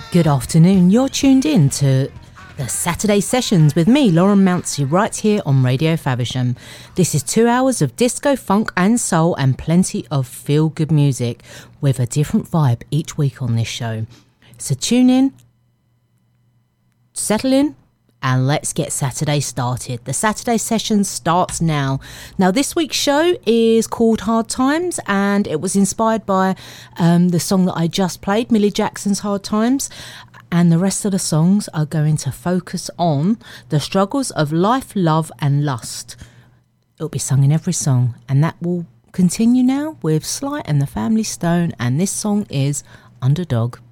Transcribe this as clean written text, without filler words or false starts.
Good afternoon, you're tuned in to the Saturday Sessions with me, Lauren Mounsey, right here on Radio Faversham. This is 2 hours of disco, funk and soul and plenty of feel-good music with a different vibe each week on this show. So tune in, settle in, and let's get Saturday started. The Saturday Session starts now. Now, this week's show is called Hard Times, and it was inspired by the song that I just played, Millie Jackson's Hard Times. And the rest of the songs are going to focus on the struggles of life, love and lust. It'll be sung in every song, and that will continue now with Sly and the Family Stone, and this song is Underdog.